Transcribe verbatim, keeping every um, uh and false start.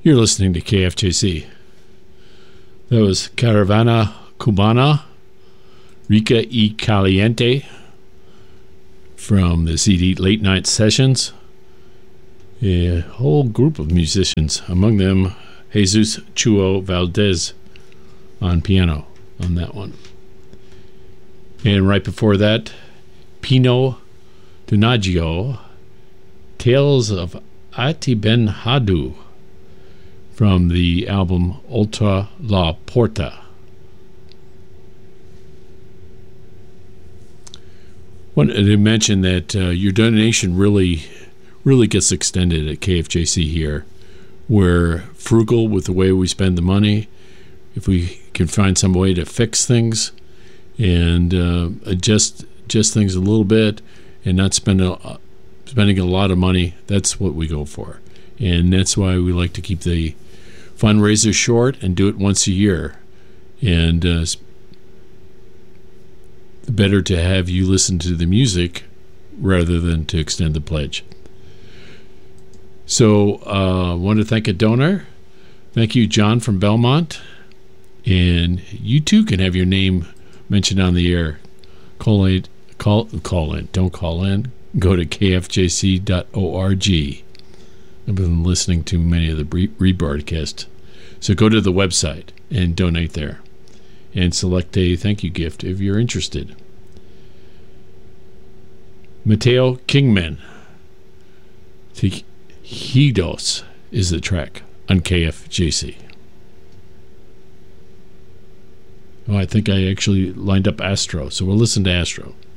You're listening to K F J C. That was Caravana Cubana, Rica y Caliente from the C D Late Night Sessions. A whole group of musicians, among them Jesus Chuo Valdez on piano on that one. And right before that, Pino Donaggio, Tales of Ati Ben Hadu from the album Ultra La Porta. Wanted to mention that uh, your donation really, really gets extended at K F J C here. We're frugal with the way we spend the money. If we can find some way to fix things and uh, adjust, adjust things a little bit and not spend a, spending a lot of money, that's what we go for. And that's why we like to keep the fundraiser short and do it once a year. And uh, better to have you listen to the music rather than to extend the pledge. So I uh, want to thank a donor. Thank you, John from Belmont. And you too can have your name mentioned on the air. Call in, call, call in. Don't call in. Go to k f j c dot org. I've been listening to many of the rebroadcasts. So go to the website and donate there. And select a thank you gift if you're interested. Mateo Kingman. Tejidos is the track on K F J C. Oh, I think I actually lined up Astro, so we'll listen to Astro.